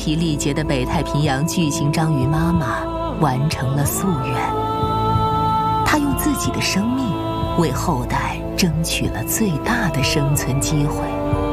疲力竭的北太平洋巨型章鱼妈妈完成了夙愿。她用自己的生命为后代争取了最大的生存机会。